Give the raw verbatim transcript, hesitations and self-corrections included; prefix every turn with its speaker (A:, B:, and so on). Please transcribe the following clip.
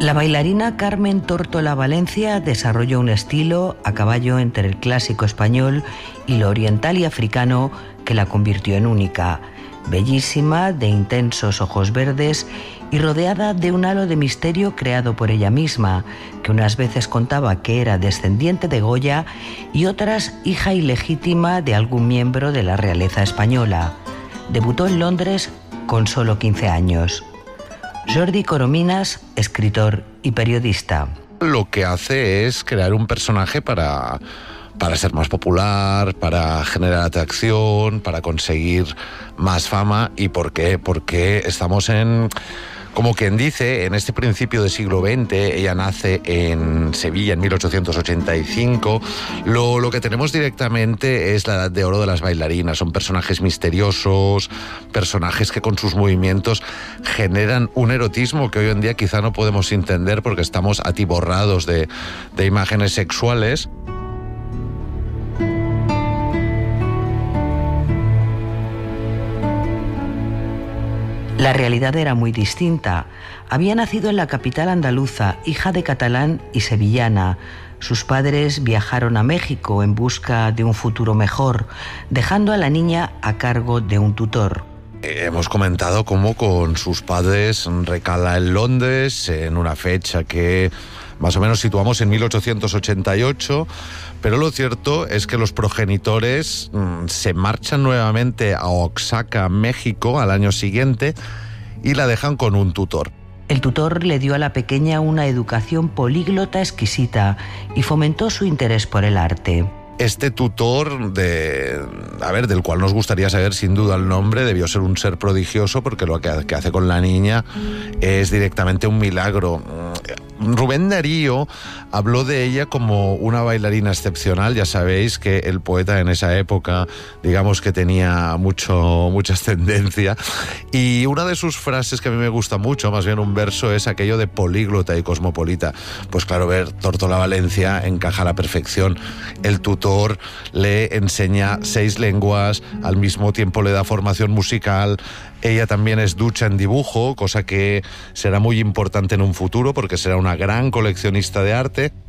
A: La bailarina Carmen Tórtola Valencia desarrolló un estilo a caballo entre el clásico español y lo oriental y africano que la convirtió en única. Bellísima, de intensos ojos verdes y rodeada de un halo de misterio creado por ella misma, que unas veces contaba que era descendiente de Goya y otras hija ilegítima de algún miembro de la realeza española. Debutó en Londres con solo quince años. Jordi Corominas, escritor y periodista.
B: Lo que hace es crear un personaje para, para ser más popular, para generar atracción, para conseguir más fama. ¿Y por qué? Porque estamos en, como quien dice, en este principio del siglo veinte. Ella nace en Sevilla en mil ochocientos ochenta y cinco. Lo, lo que tenemos directamente es la edad de oro de las bailarinas. Son personajes misteriosos, personajes que con sus movimientos generan un erotismo que hoy en día quizá no podemos entender porque estamos atiborrados de, de imágenes sexuales.
A: La realidad era muy distinta. Había nacido en la capital andaluza, hija de catalán y sevillana. Sus padres viajaron a México en busca de un futuro mejor, dejando a la niña a cargo de un tutor.
B: Hemos comentado cómo con sus padres recala en Londres en una fecha que más o menos situamos en mil ochocientos ochenta y ocho, pero lo cierto es que los progenitores mmm, se marchan nuevamente a Oaxaca, México, al año siguiente y la dejan con un tutor.
A: El tutor le dio a la pequeña una educación políglota exquisita y fomentó su interés por el arte.
B: Este tutor, de, a ver, del cual nos gustaría saber sin duda el nombre, debió ser un ser prodigioso porque lo que, que hace con la niña es directamente un milagro. Rubén Darío habló de ella como una bailarina excepcional. Ya sabéis que el poeta en esa época, digamos que tenía mucho, mucha ascendencia. Y una de sus frases que a mí me gusta mucho, más bien un verso, es aquello de políglota y cosmopolita. Pues claro, ver, Tórtola Valencia encaja a la perfección. El tutor le enseña seis lenguas, al mismo tiempo le da formación musical. Ella también es ducha en dibujo, cosa que será muy importante en un futuro porque será una gran coleccionista de arte.